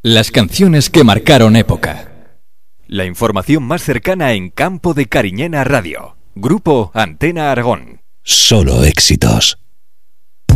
Las canciones que marcaron época. La información más cercana en Campo de Cariñena Radio. Grupo Antena Aragón. Solo éxitos.